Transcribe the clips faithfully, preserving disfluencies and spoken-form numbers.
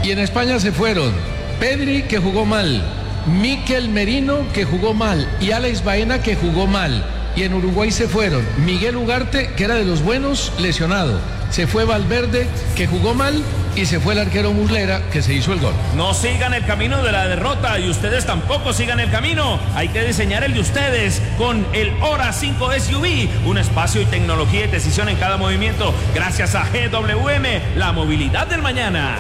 Y en España se fueron Pedri, que jugó mal, Mikel Merino, que jugó mal, y Alex Baena, que jugó mal. Y en Uruguay se fueron Miguel Ugarte, que era de los buenos, lesionado. Se fue Valverde, que jugó mal, y se fue el arquero Muslera, que se hizo el gol. No sigan el camino de la derrota y ustedes tampoco sigan el camino. Hay que diseñar el de ustedes con el Hora cinco S U V. Un espacio y tecnología y decisión en cada movimiento. Gracias a G W M, la movilidad del mañana.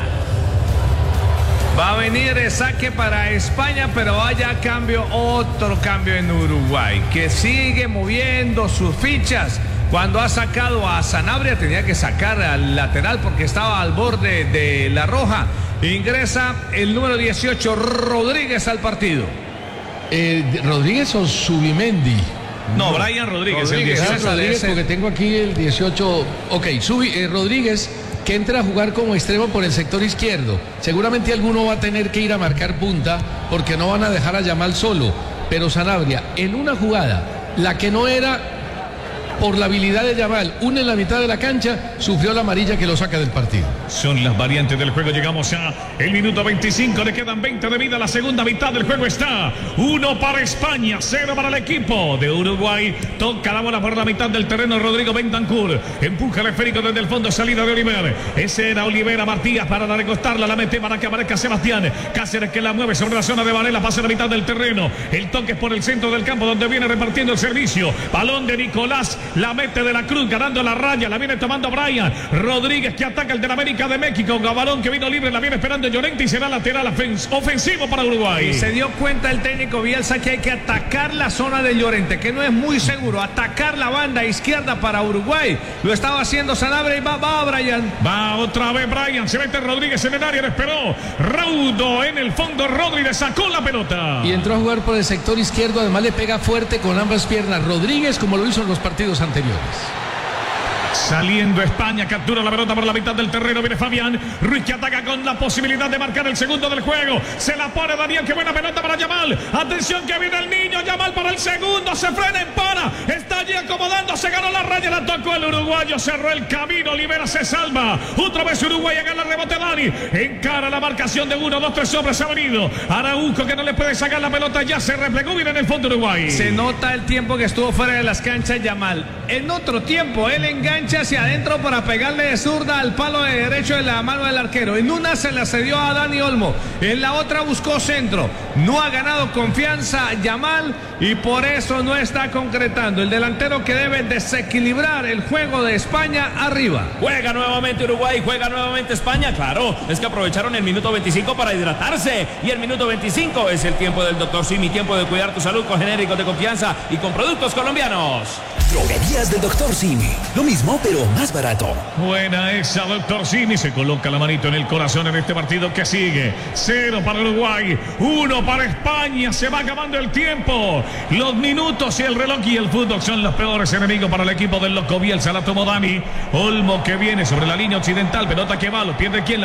Va a venir el saque para España, pero haya cambio, otro cambio en Uruguay, que sigue moviendo sus fichas. Cuando ha sacado a Sanabria, tenía que sacar al lateral porque estaba al borde de la roja. Ingresa el número dieciocho, Rodríguez, al partido. Eh, ¿Rodríguez o Subimendi? No, no, Brian Rodríguez, Rodríguez, el dieciocho. Rodríguez, porque tengo aquí el dieciocho. Ok, Subi, eh, Rodríguez, que entra a jugar como extremo por el sector izquierdo. Seguramente alguno va a tener que ir a marcar punta porque no van a dejar a Yamal solo. Pero Sanabria, en una jugada, la que no era por la habilidad de Yamal, una en la mitad de la cancha, sufrió la amarilla que lo saca del partido. Son las variantes del juego. Llegamos a el minuto veinticinco, le quedan veinte de vida. La segunda mitad del juego está uno para España, cero para el equipo de Uruguay. Toca la bola por la mitad del terreno Rodrigo Bentancur, empuja el esférico desde el fondo, salida de Oliver. Ese era Olivera Martínez para recostarla, la mete para que aparezca Sebastián Cáceres, que la mueve sobre la zona de Varela, pasa a la mitad del terreno. El toque es por el centro del campo donde viene repartiendo el servicio. Balón de Nicolás, la mete de la Cruz, ganando la raya, la viene tomando Brian Rodríguez, que ataca el del América de México. Balón que vino libre, la viene esperando Llorente y será lateral ofensivo para Uruguay. Y se dio cuenta el técnico Bielsa que hay que atacar la zona de Llorente, que no es muy seguro, atacar la banda izquierda para Uruguay. Lo estaba haciendo Sanabria y va, va Brian. Va otra vez Brian, se mete Rodríguez en el área, le esperó Raudo en el fondo, Rodríguez sacó la pelota. Y entró a jugar por el sector izquierdo, además le pega fuerte con ambas piernas Rodríguez, como lo hizo en los partidos anteriores. Saliendo España, captura la pelota por la mitad del terreno, viene Fabián Ruiz, que ataca con la posibilidad de marcar el segundo del juego. Se la pone Daniel, qué buena pelota para Yamal. Atención que viene el niño, Yamal para el segundo, se frena, empara, está allí acomodándose, ganó la raya, la tocó el uruguayo, cerró el camino, Olivera se salva. Otra vez Uruguay, gana el rebote Dani, encara la marcación de uno, dos, tres hombres, ha venido Araujo, que no le puede sacar la pelota, ya se replegó, viene en el fondo Uruguay. Se nota el tiempo que estuvo fuera de las canchas Yamal. En otro tiempo, él engancha hacia adentro para pegarle de zurda al palo de derecho de la mano del arquero. En una se la cedió a Dani Olmo, en la otra buscó centro. No ha ganado confianza Yamal y por eso no está concretando. El delantero que debe desequilibrar el juego de España arriba. Juega nuevamente Uruguay, juega nuevamente España. Claro, es que aprovecharon el minuto veinticinco para hidratarse. Y el minuto veinticinco es el tiempo del doctor Simi, tiempo de cuidar tu salud con genéricos de confianza y con productos colombianos. Droguerías del doctor Simi. Lo mismo, pero más barato. Buena esa, doctor Simi. Se coloca la manito en el corazón en este partido que sigue. Cero para Uruguay, uno para España. Se va acabando el tiempo. Los minutos y el reloj y el fútbol son los peores enemigos para el equipo del Loco Bielsa. La tomó Dani Olmo, que viene sobre la línea occidental. Pelota que va, lo pierde quién.